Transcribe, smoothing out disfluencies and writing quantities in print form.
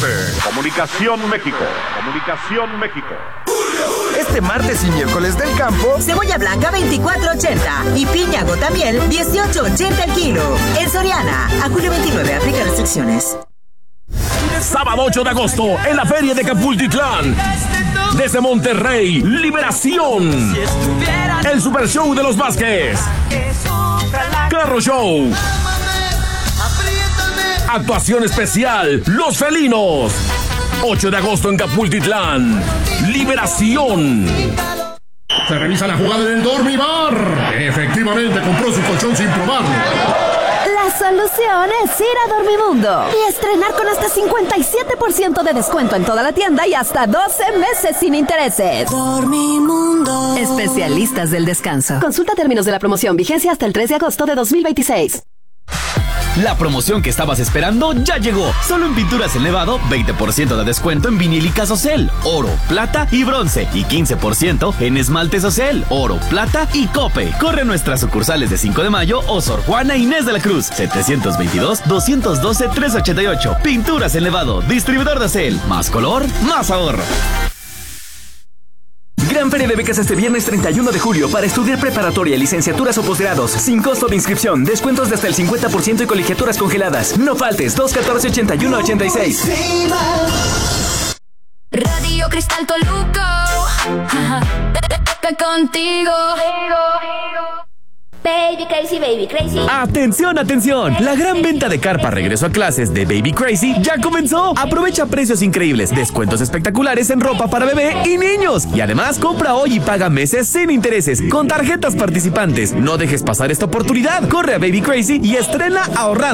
Norte. Comunicación México. Comunicación México. Este martes y miércoles del campo, cebolla blanca 24.80 y piña gotamiel 18.80 el kilo. En Soriana, a julio 29, aplica restricciones. Sábado 8 de agosto, en la Feria de Capultitlán. Desde Monterrey, Liberación. El Super Show de los Vázquez. Carro Show. Actuación especial, Los Felinos. 8 de agosto en Capultitlán. Liberación. Se revisa la jugada en el Dormibar. Efectivamente compró su colchón sin probarlo. La solución es ir a Dormimundo y estrenar con hasta 57% de descuento en toda la tienda y hasta 12 meses sin intereses. Dormimundo. Especialistas del descanso. Consulta términos de la promoción. Vigencia hasta el 3 de agosto de 2026. La promoción que estabas esperando ya llegó. Solo en Pinturas El Nevado, 20% de descuento en vinílicas Ocel, oro, plata y bronce. Y 15% en esmaltes Ocel, oro, plata y cope. Corre a nuestras sucursales de 5 de Mayo o Sor Juana Inés de la Cruz. 722-212-388. Pinturas El Nevado, distribuidor de Ocel. Más color, más ahorro. Gran Feria de Becas este viernes 31 de julio para estudiar preparatoria, licenciaturas o posgrados, sin costo de inscripción, descuentos de hasta el 50% y colegiaturas congeladas. No faltes, 214-8186. Radio Cristal Toluca, contigo. Baby Crazy, Baby Crazy. ¡Atención, atención! La gran venta de carpa regreso a clases de Baby Crazy ya comenzó. Aprovecha precios increíbles, descuentos espectaculares en ropa para bebé y niños. Y además, compra hoy y paga meses sin intereses con tarjetas participantes. No dejes pasar esta oportunidad. Corre a Baby Crazy y estrena ahorrando.